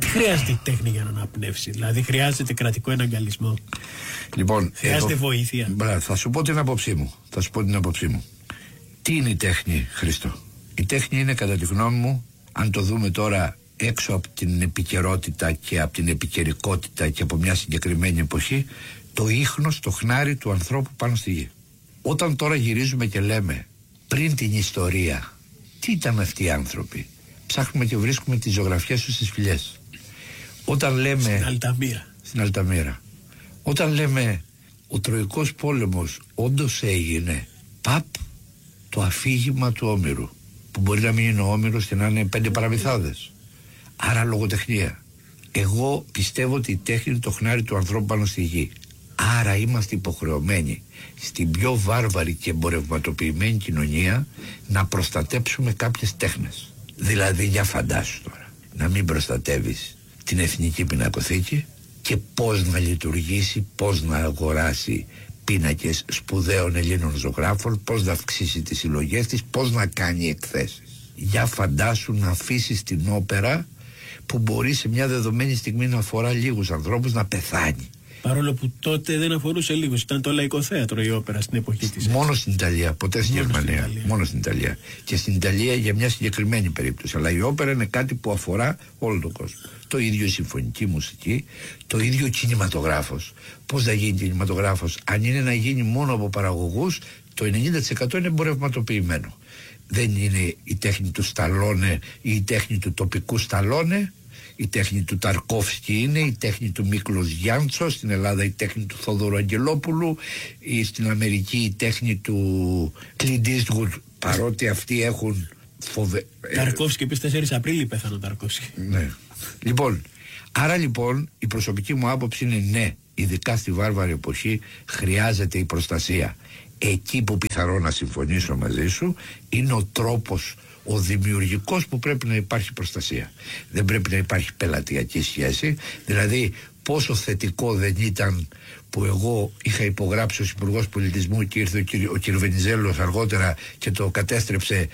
Τι χρειάζεται η τέχνη για να αναπνεύσει? Δηλαδή χρειάζεται κρατικό εναγκαλισμό? Λοιπόν, χρειάζεται βοήθεια? Θα σου πω την άποψή μου. Τι είναι η τέχνη, Χρήστο? Η τέχνη είναι, κατά τη γνώμη μου, αν το δούμε τώρα έξω από την επικαιρότητα και από την επικαιρικότητα και από μια συγκεκριμένη εποχή, το ίχνος, το χνάρι του ανθρώπου πάνω στη γη. Όταν τώρα γυρίζουμε και λέμε πριν την ιστορία, τι ήταν αυτοί οι άνθρωποι, ψάχνουμε και βρίσκουμε τις ζωγραφιές τους στις φυλιές. Όταν λέμε στην Αλταμύρα, όταν λέμε ο Τροϊκός πόλεμος όντως έγινε, το αφήγημα του Όμηρου, που μπορεί να μην είναι ο Όμηρος και να είναι 5 παραμυθάδες. Άρα λογοτεχνία. Εγώ πιστεύω ότι η τέχνη είναι το χνάρι του ανθρώπου πάνω στη γη. Άρα είμαστε υποχρεωμένοι στην πιο βάρβαρη και εμπορευματοποιημένη κοινωνία να προστατέψουμε κάποιες τέχνες. Δηλαδή, για φαντάσου τώρα, να μην προστατεύεις την Εθνική Πινακοθήκη και πώς να λειτουργήσει, πώς να αγοράσει πίνακες σπουδαίων Ελλήνων ζωγράφων, πώς να αυξήσει τις συλλογές της, πώς να κάνει εκθέσεις. Για φαντάσου να αφήσεις την όπερα, που μπορεί σε μια δεδομένη στιγμή να αφορά λίγους ανθρώπους, να πεθάνει. Παρόλο που τότε δεν αφορούσε λίγους, ήταν το λαϊκό θέατρο η όπερα στην εποχή της. Μόνο στην Ιταλία, ποτέ στην Γερμανία. Μόνο στην Ιταλία. Και στην Ιταλία για μια συγκεκριμένη περίπτωση. Αλλά η όπερα είναι κάτι που αφορά όλο τον κόσμο. Το ίδιο η συμφωνική μουσική, το ίδιο ο κινηματογράφος. Πώς θα γίνει κινηματογράφος? Αν είναι να γίνει μόνο από παραγωγούς, το 90% είναι εμπορευματοποιημένο. Δεν είναι η τέχνη του Σταλόνε ή η τέχνη του τοπικού Σταλόνε. Η τέχνη του Ταρκόφσκι είναι, η τέχνη του Μίκλος Γιάντσο, στην Ελλάδα η τέχνη του Θοδωρού Αγγελόπουλου, ή στην Αμερική η τέχνη του Κλιντ Ίστγουτ, παρότι αυτοί έχουν Ταρκόφσκι, επίσης 4 Απρίλη πέθανε ο Ταρκόφσκι. Ναι. Λοιπόν, άρα λοιπόν η προσωπική μου άποψη είναι ναι, ειδικά στη βάρβαρη εποχή χρειάζεται η προστασία. Εκεί που πιθαρό να συμφωνήσω μαζί σου είναι ο τρόπος, ο δημιουργικός, που πρέπει να υπάρχει προστασία. Δεν πρέπει να υπάρχει πελατειακή σχέση. Δηλαδή, πόσο θετικό δεν ήταν που εγώ είχα υπογράψει ως Υπουργός Πολιτισμού και ήρθε ο κ. Βενιζέλος αργότερα και το κατέστρεψε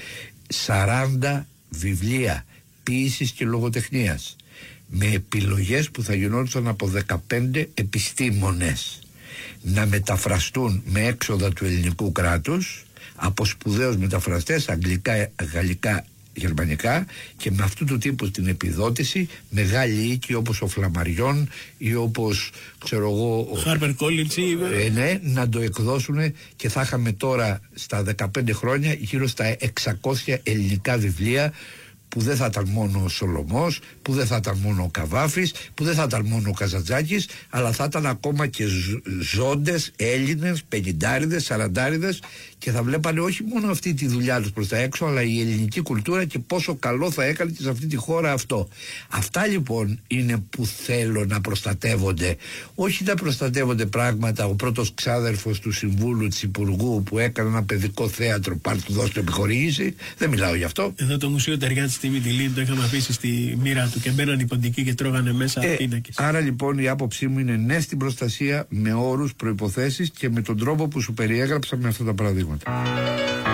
40 βιβλία ποίησης και λογοτεχνίας με επιλογές που θα γινόντουσαν από 15 επιστήμονες να μεταφραστούν με έξοδα του ελληνικού κράτους από σπουδαίους μεταφραστές, αγγλικά, γαλλικά, γερμανικά, και με αυτού του τύπου την επιδότηση μεγάλοι οίκοι όπως ο Φλαμαριών ή όπως ξέρω εγώ ο Harper Collins, ναι, να το εκδώσουν, και θα είχαμε τώρα στα 15 χρόνια γύρω στα 600 ελληνικά βιβλία, που δεν θα ήταν μόνο ο Σολομός, που δεν θα ήταν μόνο ο Καβάφης, που δεν θα ήταν μόνο ο Καζαντζάκης, αλλά θα ήταν ακόμα και ζώντες Έλληνες, 50άριδες, 40άριδες, και θα βλέπανε όχι μόνο αυτή τη δουλειά τους προς τα έξω, αλλά η ελληνική κουλτούρα και πόσο καλό θα έκανε και σε αυτή τη χώρα αυτό. Αυτά λοιπόν είναι που θέλω να προστατεύονται. Όχι να προστατεύονται πράγματα, ο πρώτος ξάδερφος του συμβούλου της Υπουργού που έκανε ένα παιδικό θέατρο, πάρ' του δώσ' του επιχορήγηση, δεν μιλάω γι' αυτό. Εδώ το Μουσείο Ταιριάτης στη Μυτιλήνη το είχαμε αφήσει στη μοίρα του και μπαίναν οι ποντικοί και τρώγανε μέσα πίνακες. Άρα λοιπόν η άποψή μου είναι ναι στην προστασία, με όρους, προϋποθέσεις και με τον τρόπο που σου περιέγραψα με αυτά τα παραδείγματα.